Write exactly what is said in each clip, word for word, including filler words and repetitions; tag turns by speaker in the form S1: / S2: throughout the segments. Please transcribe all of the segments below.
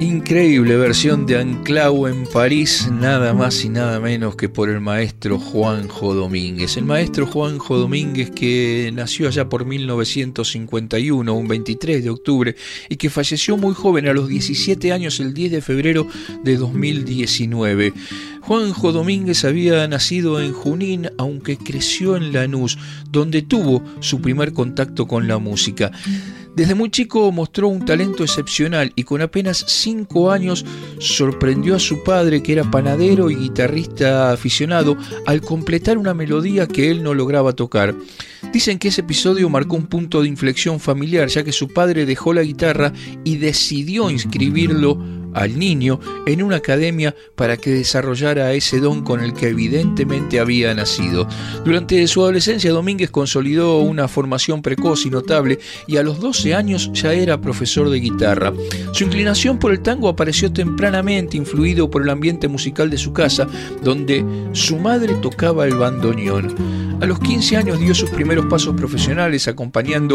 S1: Increíble versión de Anclau en París, nada más y nada menos que por el maestro Juanjo Domínguez. El maestro Juanjo Domínguez, que nació allá por mil novecientos cincuenta y uno, un veintitrés de octubre, y que falleció muy joven, a los diecisiete años, el diez de febrero de dos mil diecinueve. Juanjo Domínguez había nacido en Junín, aunque creció en Lanús, donde tuvo su primer contacto con la música. Desde muy chico mostró un talento excepcional y con apenas cinco años sorprendió a su padre, que era panadero y guitarrista aficionado, al completar una melodía que él no lograba tocar. Dicen que ese episodio marcó un punto de inflexión familiar, ya que su padre dejó la guitarra y decidió inscribirlo al niño en una academia para que desarrollara ese don con el que evidentemente había nacido. Durante su adolescencia, Domínguez consolidó una formación precoz y notable, y a los doce años ya era profesor de guitarra. Su inclinación por el tango apareció tempranamente, influido por el ambiente musical de su casa, donde su madre tocaba el bandoneón. A los quince años dio sus primeros pasos profesionales acompañando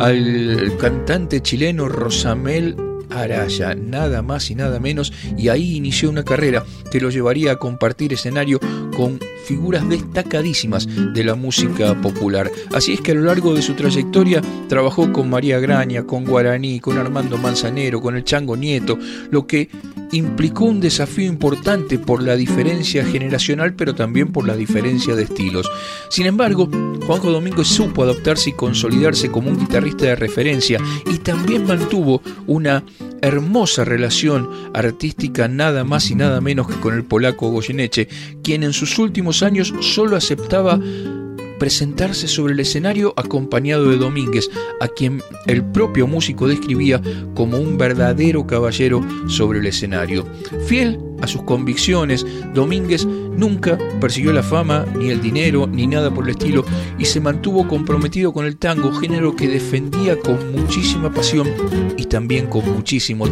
S1: al cantante chileno Rosamel Araya, nada más y nada menos, y ahí inició una carrera que lo llevaría a compartir escenario con figuras destacadísimas de la música popular. Así es que a lo largo de su trayectoria trabajó con María Graña, con Guaraní, con Armando Manzanero, con el Chango Nieto, lo que implicó un desafío importante por la diferencia generacional, pero también por la diferencia de estilos. Sin embargo, Juanjo Domínguez supo adaptarse y consolidarse como un guitarrista de referencia, y también mantuvo una hermosa relación artística, nada más y nada menos que con el polaco Goyeneche, quien en sus últimos años solo aceptaba presentarse sobre el escenario acompañado de Domínguez, a quien el propio músico describía como un verdadero caballero sobre el escenario. Fiel a sus convicciones, Domínguez nunca persiguió la fama, ni el dinero, ni nada por el estilo, y se mantuvo comprometido con el tango, género que defendía con muchísima pasión y también con muchísimo